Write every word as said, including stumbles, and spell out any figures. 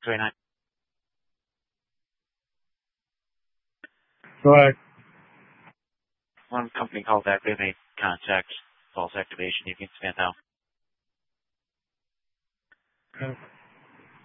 twenty-nine. Go ahead. One company called back. They made contact. False activation. You can scan now. Okay.